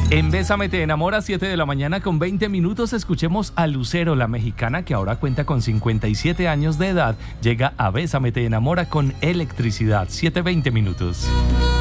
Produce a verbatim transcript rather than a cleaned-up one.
En Bésame te enamora, siete de la mañana con veinte minutos, escuchemos a Lucero, la mexicana que ahora cuenta con cincuenta y siete años de edad, llega a Bésame te enamora con Electricidad, siete veinte minutos.